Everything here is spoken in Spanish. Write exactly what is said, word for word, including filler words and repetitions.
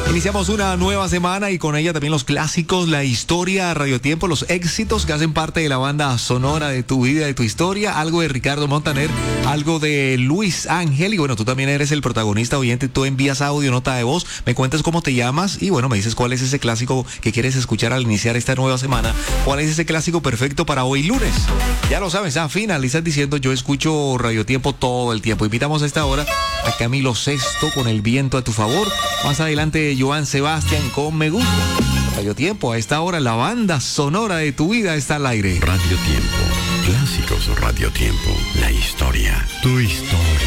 Iniciamos una nueva semana y con ella también los clásicos, la historia, Radio Tiempo, los éxitos que hacen parte de la banda sonora de tu vida, de tu historia, algo de Ricardo Montaner, algo de Luis Ángel y bueno, tú también eres el protagonista oyente, tú envías audio, nota de voz, me cuentas cómo te llamas y bueno, me dices cuál es ese clásico que quieres escuchar al iniciar esta nueva semana, cuál es ese clásico perfecto para hoy lunes. Ya lo sabes, ah, finalizas diciendo yo escucho Radio Tiempo todo el tiempo. Invitamos a esta hora a Camilo Sesto con El Viento a tu favor. Más adelante Joan Sebastián con Me Gusta. Radio Tiempo, a esta hora la banda sonora de tu vida está al aire. Radio Tiempo, clásicos Radio Tiempo, la historia, tu historia.